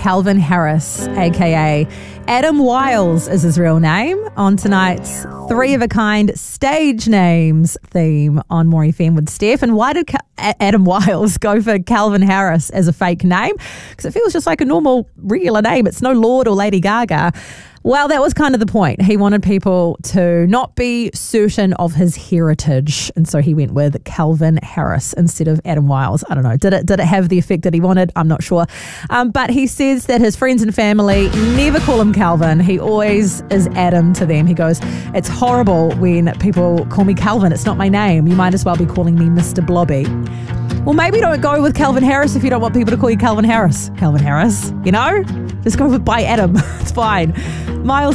Calvin Harris, aka Adam Wiles is his real name, on tonight's Three of a Kind stage names theme on More FM with Steph. And why did Adam Wiles go for Calvin Harris as a fake name? Because it feels just like a normal, regular name. It's no Lord or Lady Gaga. Well, that was kind of the point. He wanted people to not be certain of his heritage. And so he went with Calvin Harris instead of Adam Wiles. I don't know. Did it have the effect that he wanted? I'm not sure. But he says that his friends and family never call him Calvin. He always is Adam to them. He goes, it's horrible when people call me Calvin. It's not my name. You might as well be calling me Mr. Blobby. Well, maybe don't go with Calvin Harris if you don't want people to call you Calvin Harris. Calvin Harris, you know? Just go with by Adam. It's fine. Miles